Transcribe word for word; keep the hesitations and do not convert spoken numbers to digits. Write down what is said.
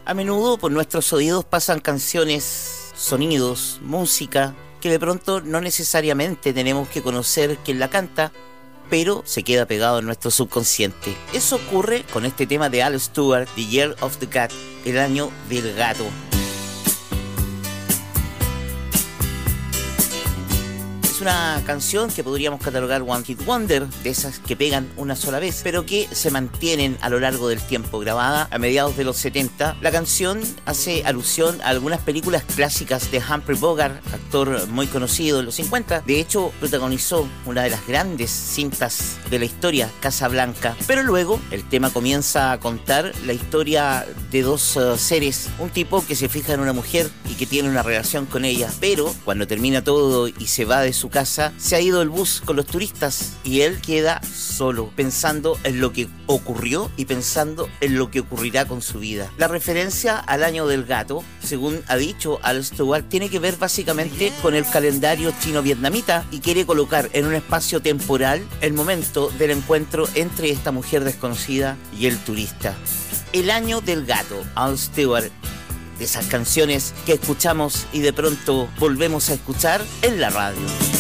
A menudo por nuestros oídos pasan canciones, sonidos, música, que de pronto no necesariamente tenemos que conocer quién la canta, pero se queda pegado en nuestro subconsciente. Eso ocurre con este tema de Al Stewart, The Year of the Cat, el año del gato. Es una canción que podríamos catalogar One Hit Wonder, de esas que pegan una sola vez, pero que se mantienen a lo largo del tiempo. Grabada a mediados de los setenta, la canción hace alusión a algunas películas clásicas de Humphrey Bogart, actor muy conocido en los cincuenta. De hecho, protagonizó una de las grandes cintas de la historia, Casablanca. Pero luego, el tema comienza a contar la historia de dos uh, seres. Un tipo que se fija en una mujer y que tiene una relación con ella, pero cuando termina todo y se va de su casa, se ha ido el bus con los turistas y él queda solo, pensando en lo que ocurrió y pensando en lo que ocurrirá con su vida. La referencia al año del gato, según ha dicho Al Stewart, tiene que ver básicamente con el calendario chino-vietnamita y quiere colocar en un espacio temporal el momento del encuentro entre esta mujer desconocida y el turista. El año del gato, Al Stewart, de esas canciones que escuchamos y de pronto volvemos a escuchar en la radio.